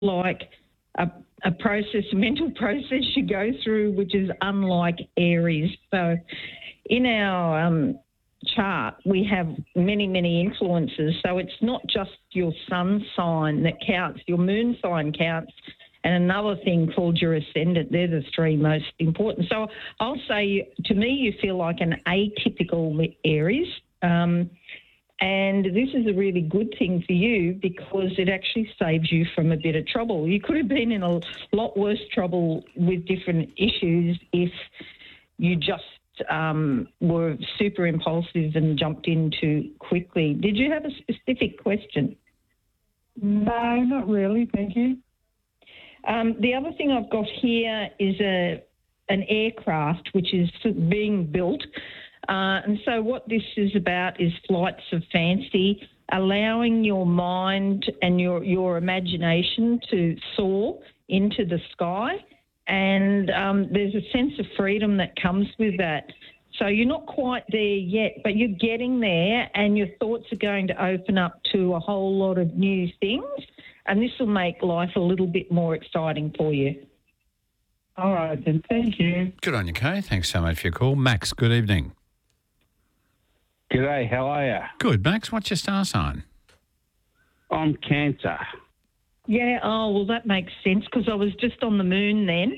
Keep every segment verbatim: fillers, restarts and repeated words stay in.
like a, a process, a mental process you go through, which is unlike Aries. So in our um, chart, we have many, many influences. So it's not just your sun sign that counts, your moon sign counts, and another thing called your ascendant. They're the three most important. So I'll say, to me, you feel like an atypical Aries. Um, and this is a really good thing for you because it actually saves you from a bit of trouble. You could have been in a lot worse trouble with different issues if you just um, were super impulsive and jumped in too quickly. Did you have a specific question? No, not really, thank you. Um, the other thing I've got here is a an aircraft which is being built. Uh, and so what this is about is flights of fancy, allowing your mind and your, your imagination to soar into the sky. And um, there's a sense of freedom that comes with that. So you're not quite there yet, but you're getting there, and your thoughts are going to open up to a whole lot of new things. And this will make life a little bit more exciting for you. All right, then. Thank you. Good on you, Kay. Thanks so much for your call. Max, good evening. G'day, how are you? Good, Max. What's your star sign? I'm Cancer. Yeah, oh, well, that makes sense because I was just on the moon then.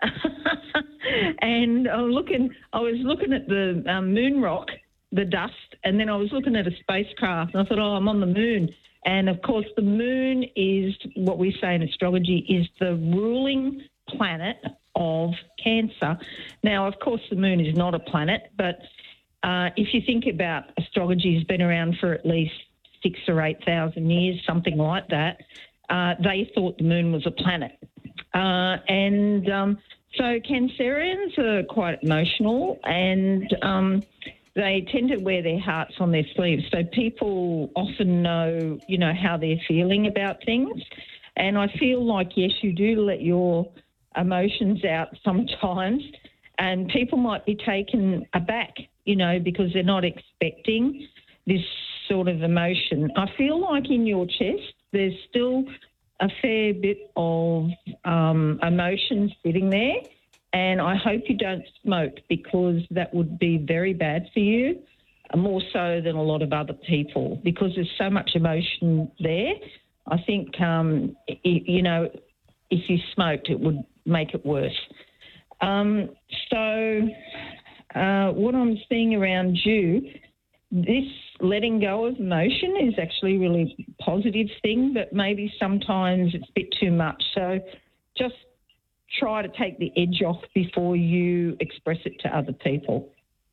and I was looking, I was looking at the um, moon rock, the dust, and then I was looking at a spacecraft, and I thought, oh, I'm on the moon. And, of course, the moon is what we say in astrology is the ruling planet of Cancer. Now, of course, the moon is not a planet, but uh, if you think about astrology, has been around for at least six or eight thousand years, something like that. Uh, they thought the moon was a planet. Uh, and um, so Cancerians are quite emotional, and um, they tend to wear their hearts on their sleeves. So people often know, you know, how they're feeling about things. And I feel like, yes, you do let your emotions out sometimes, and people might be taken aback, you know, because they're not expecting this sort of emotion. I feel like in your chest there's still a fair bit of um, emotion sitting there, and I hope you don't smoke because that would be very bad for you, more so than a lot of other people, because there's so much emotion there. I think, um, you know, if you smoked, it would make it worse. Um, so uh, what I'm seeing around you, this letting go of emotion is actually a really positive thing, but maybe sometimes it's a bit too much. So just try to take the edge off before you express it to other people.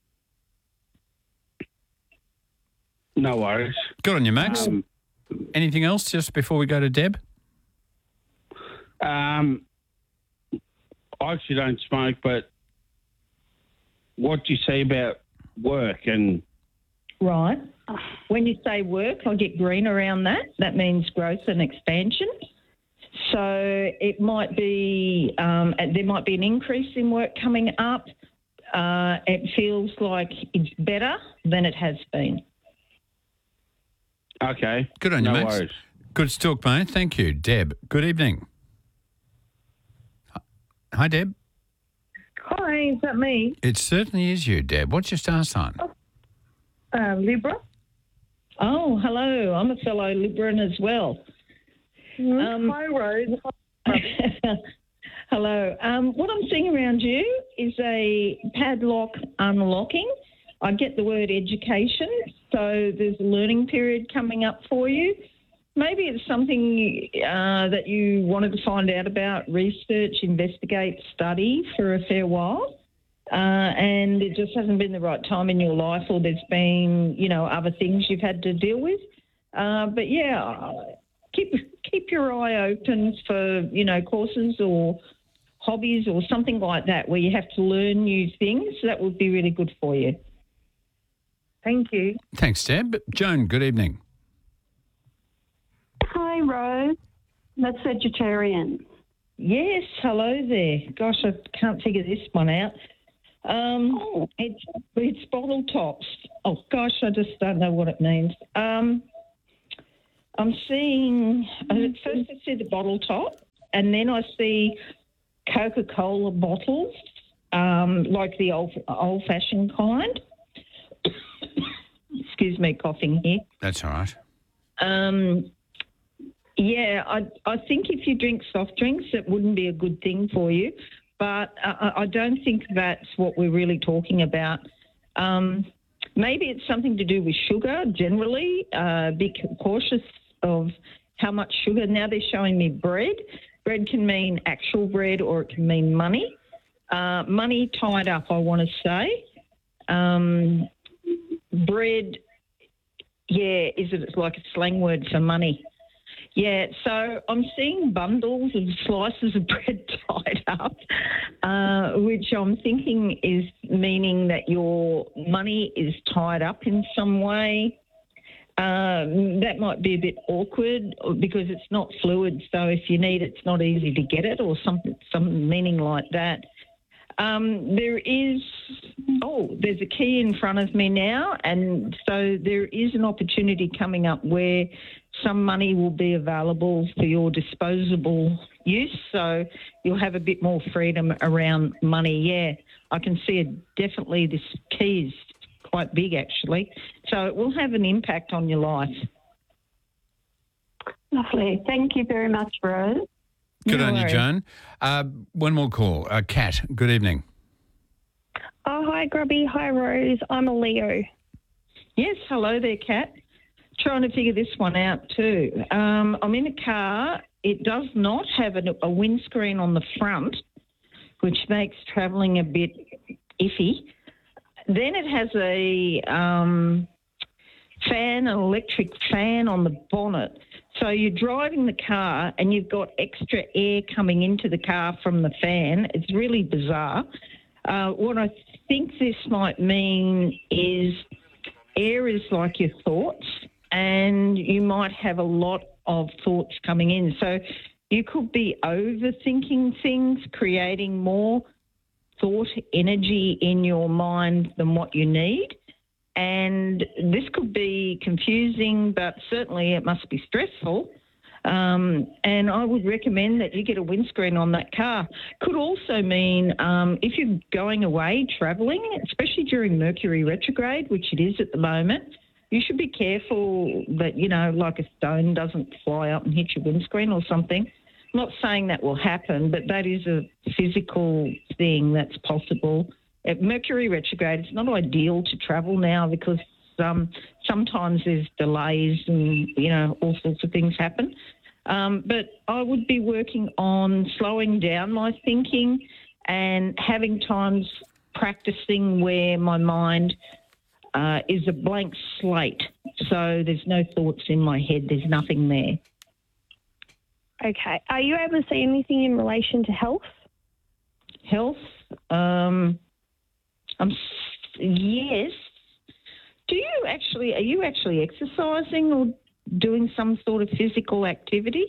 No worries. Good on you, Max. Um, Anything else just before we go to Deb? um, I actually don't smoke, but what do you say about work and... Right. When you say work, I get green around that. That means growth and expansion. So it might be, um, there might be an increase in work coming up. Uh, it feels like it's better than it has been. Okay. Good on you, no Max. worries. Good to talk, mate. Thank you. Deb, good evening. Hi, Deb. Hi, is that me? It certainly is you, Deb. What's your star sign? Oh. Uh, Libra. Oh, hello. I'm a fellow Libran as well. Mm-hmm. Um, Hi, Rose. hello. Um, what I'm seeing around you is a padlock unlocking. I get the word education, so there's a learning period coming up for you. Maybe it's something uh, that you wanted to find out about, research, investigate, study for a fair while. Uh, and it just hasn't been the right time in your life, or there's been, you know, other things you've had to deal with. Uh, but, yeah, keep keep your eye open for, you know, courses or hobbies or something like that where you have to learn new things. That would be really good for you. Thank you. Thanks, Deb. Joan, good evening. Hi, Rose. That's Vegetarian. Yes, hello there. Gosh, I can't figure this one out. Um, oh. it's, it's bottle tops. Oh, gosh, I just don't know what it means. Um, I'm seeing, uh, first I see the bottle top, and then I see Coca-Cola bottles, um, like the old old-fashioned kind. Excuse me, coughing here. That's all right. Um, yeah, I I think if you drink soft drinks, it wouldn't be a good thing for you. But I, I don't think that's what we're really talking about. Um, maybe it's something to do with sugar generally. Uh, be cautious of how much sugar. Now they're showing me bread. Bread can mean actual bread or it can mean money. Uh, money tied up, I want to say. Um, bread, yeah, is it like a slang word for money? Yeah, so I'm seeing bundles of slices of bread tied up, uh, which I'm thinking is meaning that your money is tied up in some way. Um, that might be a bit awkward because it's not fluid, so if you need it, it's not easy to get it or something, some meaning like that. Um, there is, oh, there's a key in front of me now, and so there is an opportunity coming up where some money will be available for your disposable use, so you'll have a bit more freedom around money. Yeah, I can see it, definitely this key is quite big actually, so it will have an impact on your life. Lovely. Thank you very much, Rose. Good No on you, worries. Joan. Uh, one more call. Uh, Kat, good evening. Oh, hi, Grubby. Hi, Rose. I'm a Leo. Yes, hello there, Kat. Trying to figure this one out too. Um, I'm in a car. It does not have a, a windscreen on the front, which makes travelling a bit iffy. Then it has a um, fan, an electric fan on the bonnet. So you're driving the car and you've got extra air coming into the car from the fan. It's really bizarre. Uh, what I think this might mean is air is like your thoughts, and you might have a lot of thoughts coming in. So you could be overthinking things, creating more thought energy in your mind than what you need. And this could be confusing, but certainly it must be stressful. Um, and I would recommend that you get a windscreen on that car. Could also mean um, if you're going away travelling, especially during Mercury retrograde, which it is at the moment, you should be careful that, you know, like a stone doesn't fly up and hit your windscreen or something. I'm not saying that will happen, but that is a physical thing that's possible. At Mercury retrograde, it's not ideal to travel now because um, sometimes there's delays and, you know, all sorts of things happen. Um, but I would be working on slowing down my thinking and having times practicing where my mind uh, is a blank slate. So there's no thoughts in my head. There's nothing there. Okay. Are you able to see anything in relation to health? Health, um, I'm, yes. Do you actually, are you actually exercising or doing some sort of physical activity?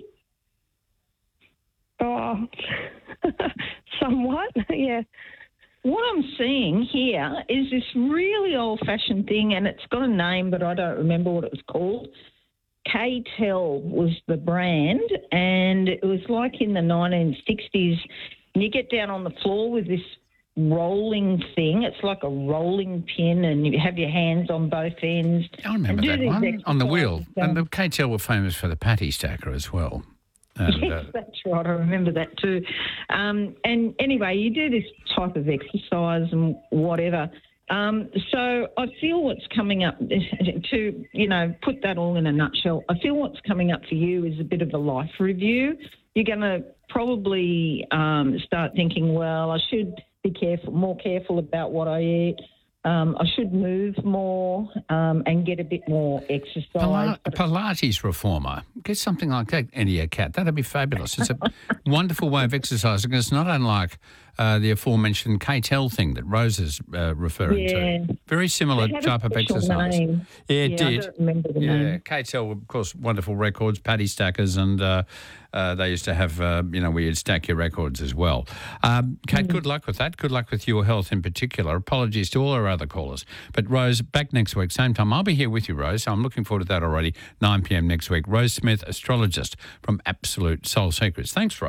Oh, somewhat, yeah. What I'm seeing here is this really old-fashioned thing, and it's got a name, but I don't remember what it was called. K-Tel was the brand, and it was like in the nineteen sixties, and you get down on the floor with this rolling thing. It's like a rolling pin, and you have your hands on both ends. I remember and do that these one on the wheel. exercises. And the K T L were famous for the patty stacker as well. And, Yes, uh, that's right. I remember that too. Um, and anyway, you do this type of exercise and whatever. Um, so I feel what's coming up to, you know, put that all in a nutshell. I feel what's coming up for you is a bit of a life review. You're going to probably um, start thinking, well, I should be careful, more careful about what I eat. Um, I should move more um, and get a bit more exercise. Pila- a Pilates reformer. Get something like that into your cat. That'd be fabulous. It's a wonderful way of exercising. It's not unlike uh, the aforementioned K T L thing that Rose is uh, referring Yeah. to. Very similar It had a type of special exercise. name. Yeah, it Yeah, I did. don't remember the yeah, name. K T L, of course, wonderful records, paddy stackers, and uh, uh, they used to have, uh, you know, where you'd stack your records as well. Um, Kate, good luck with that. Good luck with your health in particular. Apologies to all our other callers. But Rose, back next week, same time. I'll be here with you, Rose. So I'm looking forward to that already. nine p.m. next week. Rose Smith, astrologist from Absolute Soul Secrets. Thanks, Rose.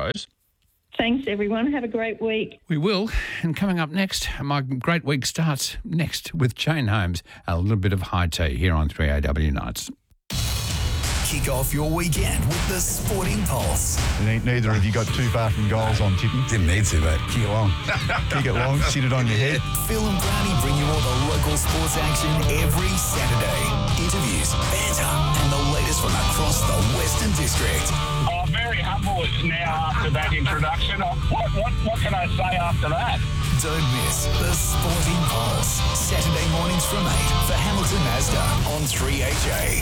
Rose. Thanks, everyone. Have a great week. We will. And coming up next, my great week starts next with Jane Holmes. A little bit of high tea here on three A W Nights. Kick off your weekend with the Sporting Pulse. Neither of you got too far from goals on tipping. Didn't need to, but Kick it long. Kick it long, sit it on your head. Phil and Brownie bring you all the local sports action every Saturday. Interviews, banter, and the latest from across the Western District. Oh, very humble now after that introduction. Oh, what, what, what can I say after that? Don't miss the Sporting Pulse. Saturday mornings from eight for Hamilton Mazda on three H A.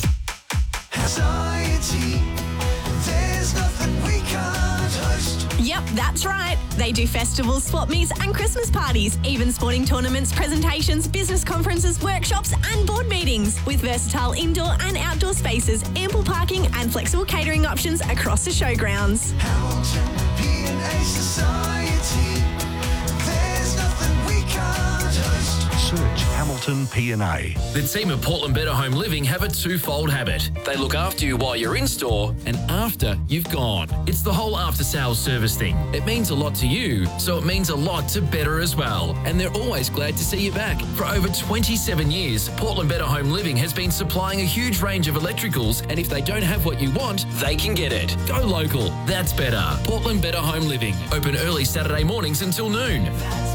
Society, there's nothing we can't host. Yep, that's right. They do festivals, swap meets and Christmas parties, even sporting tournaments, presentations, business conferences, workshops and board meetings. With versatile indoor and outdoor spaces, ample parking and flexible catering options across the showgrounds. Hamilton P and A Society, there's nothing we can't host. Search Hamilton P and A. The team at Portland Better Home Living have a twofold habit. They look after you while you're in store and after you've gone. It's the whole after-sales service thing. It means a lot to you, so it means a lot to Better as well. And they're always glad to see you back. For over twenty-seven years, Portland Better Home Living has been supplying a huge range of electricals, and if they don't have what you want, they can get it. Go local. That's better. Portland Better Home Living. Open early Saturday mornings until noon.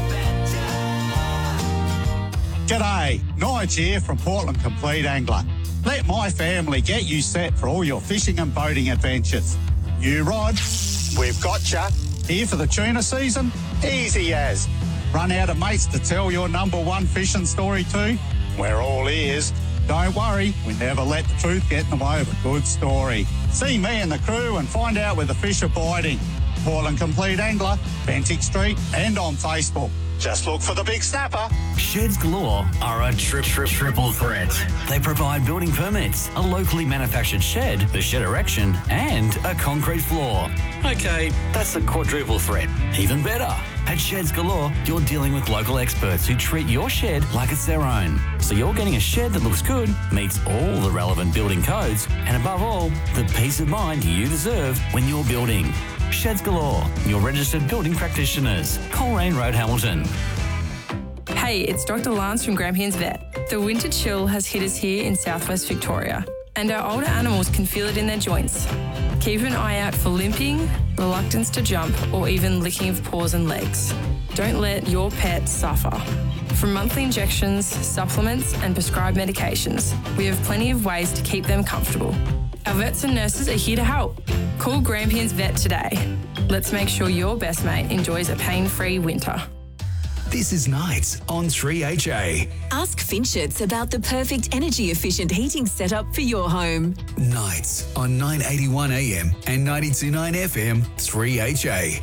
G'day, Nige here from Portland Complete Angler. Let my family get you set for all your fishing and boating adventures. New rod, we've got ya. Here for the tuna season? Easy as. Run out of mates to tell your number one fishing story to? We're all ears. Don't worry, we never let the truth get in the way of a good story. See me and the crew and find out where the fish are biting. Portland Complete Angler, Bentinck Street and on Facebook. Just look for the big snapper. Sheds Galore are a tri- tri- triple threat. They provide building permits, a locally manufactured shed, the shed erection, and a concrete floor. Okay, that's a quadruple threat. Even better. At Sheds Galore, you're dealing with local experts who treat your shed like it's their own. So you're getting a shed that looks good, meets all the relevant building codes, and above all, the peace of mind you deserve when you're building. Sheds Galore, your registered building practitioners. Coleraine Road, Hamilton. Hey, it's Doctor Lance from Grampians Vet. The winter chill has hit us here in southwest Victoria, and our older animals can feel it in their joints. Keep an eye out for limping, reluctance to jump, or even licking of paws and legs. Don't let your pet suffer. From monthly injections, supplements, and prescribed medications, we have plenty of ways to keep them comfortable. Our vets and nurses are here to help. Call Grampians Vet today. Let's make sure your best mate enjoys a pain-free winter. This is Nights on three H A. Ask Finchets about the perfect energy-efficient heating setup for your home. Nights on nine eighty-one A M and ninety-two point nine F M, three H A.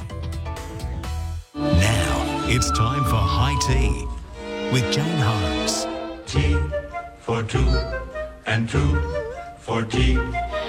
Now it's time for High Tea with Jane Holmes. Tea for two and two for tea.